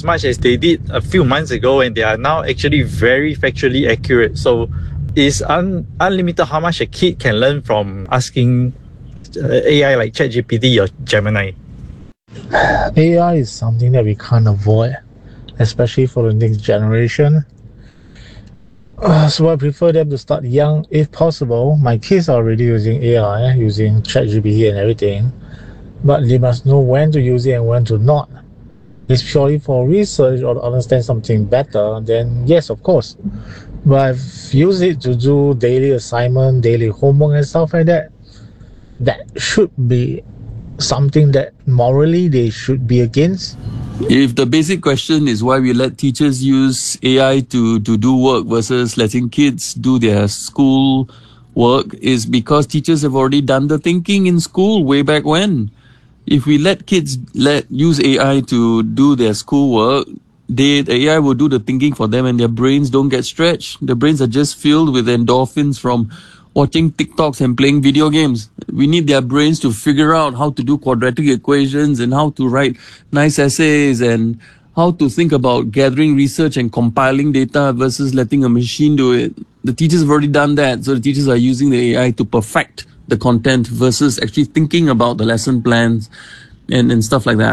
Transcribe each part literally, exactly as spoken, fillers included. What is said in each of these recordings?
much as they did a few months ago, and they are now actually very factually accurate. So it's un- unlimited how much a kid can learn from asking uh, A I like ChatGPT or Gemini. A I is something that we can't avoid, especially for the next generation. Uh, so I prefer them to start young if possible. My kids are already using A I, using ChatGPT and everything, but they must know when to use it and when to not. It's purely for research or to understand something better, then yes, of course. But I've used it to do daily assignment, daily homework and stuff like that. That should be something that morally they should be against. If the basic question is why we let teachers use A I to, to do work versus letting kids do their school work, is because teachers have already done the thinking in school way back when. If we let kids let use A I to do their schoolwork, they, the A I will do the thinking for them and their brains don't get stretched. Their brains are just filled with endorphins from watching TikToks and playing video games. We need their brains to figure out how to do quadratic equations and how to write nice essays and how to think about gathering research and compiling data versus letting a machine do it. The teachers have already done that, so the teachers are using the A I to perfect the content versus actually thinking about the lesson plans and, and stuff like that.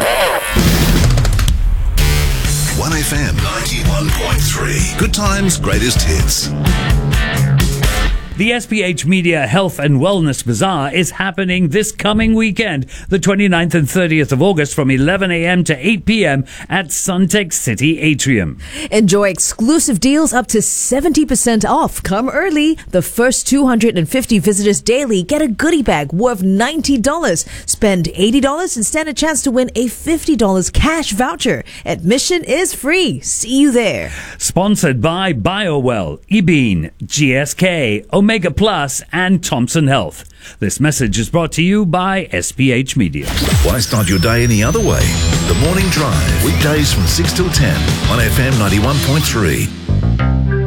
one F M ninety-one point three. Good times, greatest hits. The S P H Media Health and Wellness Bazaar is happening this coming weekend, the twenty-ninth and thirtieth of August from eleven a.m. to eight p.m. at Suntec City Atrium. Enjoy exclusive deals up to seventy percent off. Come early. The first two hundred fifty visitors daily get a goodie bag worth ninety dollars. Spend eighty dollars and stand a chance to win a fifty dollars cash voucher. Admission is free. See you there. Sponsored by BioWell, eBean, G S K, Omega Plus, and Thompson Health. This message is brought to you by S P H Media. Why start your day any other way? The Morning Drive, weekdays from six till ten on F M ninety-one point three.